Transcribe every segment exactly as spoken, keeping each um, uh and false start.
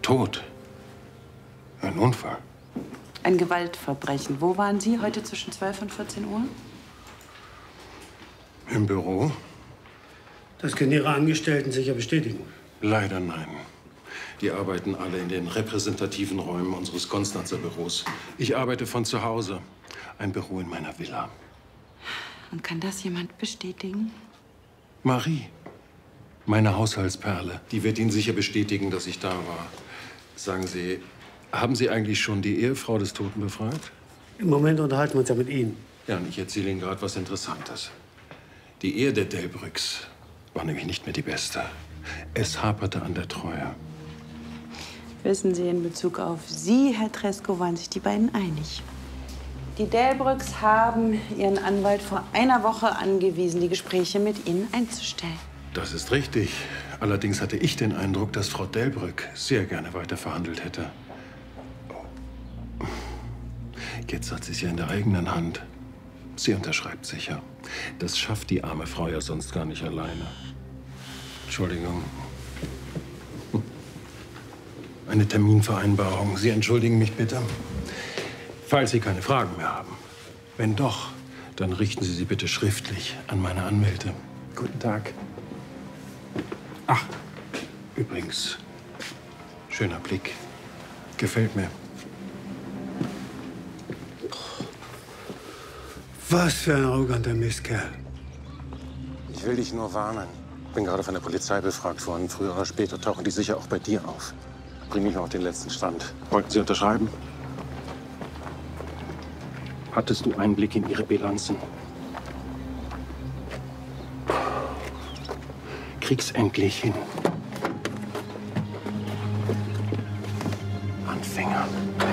tot. Ein Unfall. Ein Gewaltverbrechen. Wo waren Sie heute zwischen zwölf und vierzehn Uhr? Im Büro? Das können Ihre Angestellten sicher bestätigen. Leider nein. Die arbeiten alle in den repräsentativen Räumen unseres Konstanzer Büros. Ich arbeite von zu Hause. Ein Büro in meiner Villa. Und kann das jemand bestätigen? Marie, meine Haushaltsperle. Die wird Ihnen sicher bestätigen, dass ich da war. Sagen Sie, haben Sie eigentlich schon die Ehefrau des Toten befragt? Im Moment unterhalten wir uns ja mit Ihnen. Ja, und ich erzähle Ihnen gerade was Interessantes. Die Ehe der Delbrücks war nämlich nicht mehr die beste. Es haperte an der Treue. Wissen Sie, in Bezug auf Sie, Herr Tresko, waren sich die beiden einig. Die Delbrücks haben Ihren Anwalt vor einer Woche angewiesen, die Gespräche mit Ihnen einzustellen. Das ist richtig. Allerdings hatte ich den Eindruck, dass Frau Delbrück sehr gerne weiter verhandelt hätte. Jetzt hat sie es ja in der eigenen Hand. Sie unterschreibt sicher. Das schafft die arme Frau ja sonst gar nicht alleine. Entschuldigung. Eine Terminvereinbarung. Sie entschuldigen mich bitte. Falls Sie keine Fragen mehr haben. Wenn doch, dann richten Sie sie bitte schriftlich an meine Anwälte. Guten Tag. Ach, übrigens, schöner Blick. Gefällt mir. Was für ein arroganter Mistkerl. Ich will dich nur warnen. Bin gerade von der Polizei befragt worden. Früher oder später tauchen die sicher auch bei dir auf. Bring mich mal auf den letzten Stand. Wollten Sie unterschreiben? Hattest du Einblick in Ihre Bilanzen? Krieg's endlich hin. Anfänger.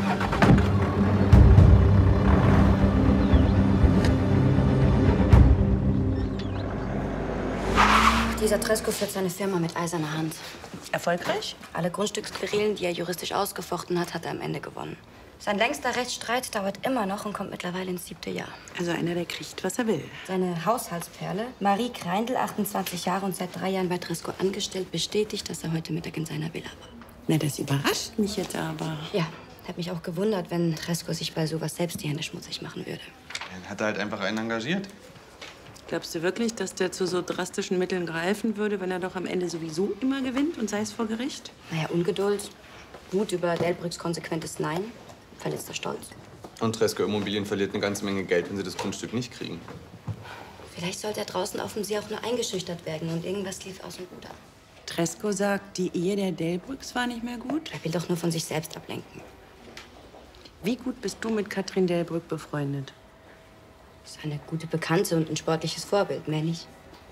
Dieser Tresko führt seine Firma mit eiserner Hand. Erfolgreich? Alle Grundstücksquerelen, die er juristisch ausgefochten hat, hat er am Ende gewonnen. Sein längster Rechtsstreit dauert immer noch und kommt mittlerweile ins siebte Jahr. Also einer, der kriegt, was er will. Seine Haushaltsperle, Marie Kreindl, achtundzwanzig Jahre und seit drei Jahren bei Tresko angestellt, bestätigt, dass er heute Mittag in seiner Villa war. Na, das überrascht mich jetzt aber. Ja, hat mich auch gewundert, wenn Tresko sich bei sowas selbst die Hände schmutzig machen würde. Dann hat er halt einfach einen engagiert. Glaubst du wirklich, dass der zu so drastischen Mitteln greifen würde, wenn er doch am Ende sowieso immer gewinnt und sei es vor Gericht? Naja, Ungeduld, Wut über Delbrücks konsequentes Nein, verletzter Stolz. Und Tresko Immobilien verliert eine ganze Menge Geld, wenn sie das Grundstück nicht kriegen. Vielleicht sollte er draußen auf dem See auch nur eingeschüchtert werden und irgendwas lief aus dem Ruder. Tresko sagt, die Ehe der Delbrücks war nicht mehr gut. Er will doch nur von sich selbst ablenken. Wie gut bist du mit Katrin Delbrück befreundet? Ist eine gute Bekannte und ein sportliches Vorbild, mehr nicht.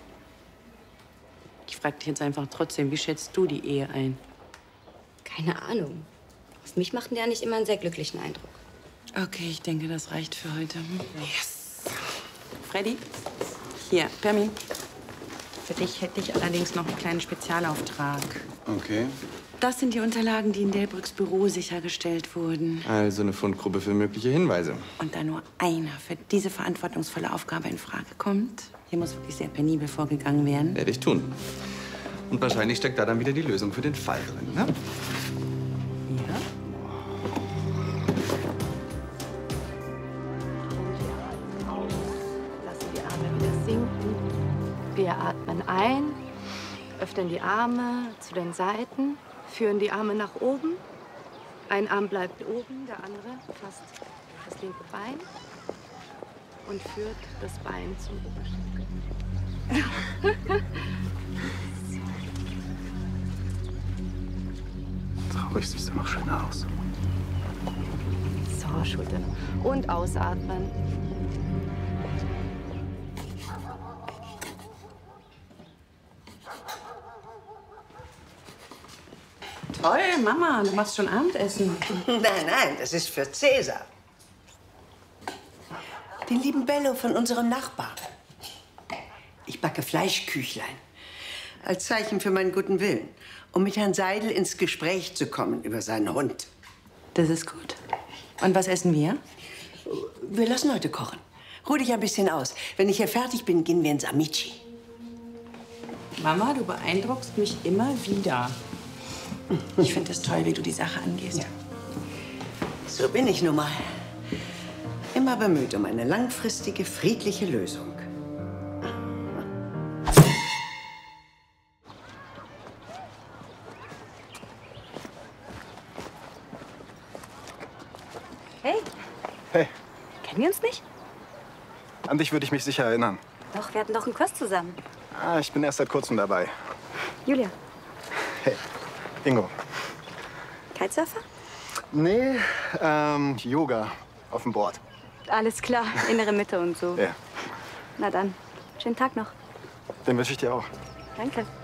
Ich frage dich jetzt einfach trotzdem, wie schätzt du die Ehe ein? Keine Ahnung. Auf mich machten die ja nicht immer einen sehr glücklichen Eindruck. Okay, ich denke, das reicht für heute. Yes. Freddy, hier, Permi. Für dich hätte ich allerdings noch einen kleinen Spezialauftrag. Okay. Das sind die Unterlagen, die in Delbrücks Büro sichergestellt wurden. Also eine Fundgruppe für mögliche Hinweise. Und da nur einer für diese verantwortungsvolle Aufgabe in Frage kommt, hier muss wirklich sehr penibel vorgegangen werden. Werde ich tun. Und wahrscheinlich steckt da dann wieder die Lösung für den Fall drin, ne? Ja. Lassen die Arme wieder sinken. Wir atmen ein, öffnen die Arme zu den Seiten, führen die Arme nach oben. Ein Arm bleibt oben, der andere fasst das linke Bein und führt das Bein zum Oberschenkel. Traurig siehst du noch schöner aus. So, Schultern. Und ausatmen. Toll, Mama, du machst schon Abendessen. Nein, nein, das ist für Cäsar. Den lieben Bello von unserem Nachbarn. Ich backe Fleischküchlein. Als Zeichen für meinen guten Willen. Um mit Herrn Seidel ins Gespräch zu kommen über seinen Hund. Das ist gut. Und was essen wir? Wir lassen heute kochen. Ruh dich ein bisschen aus. Wenn ich hier fertig bin, gehen wir ins Amici. Mama, du beeindruckst mich immer wieder. Ich finde es toll, wie du die Sache angehst. Ja. So bin ich nun mal. Immer bemüht um eine langfristige, friedliche Lösung. Hey. Hey, Kennen wir uns nicht? an dich würde ich mich sicher erinnern. Doch, wir hatten doch einen Kurs zusammen. Ah, ich bin erst seit kurzem dabei. Julia. Hey, Ingo. Kitesurfer? Nee, ähm, Yoga auf dem Board. Alles klar, innere Mitte und so. Ja, Na dann, schönen Tag noch. den wünsche ich dir auch. Danke.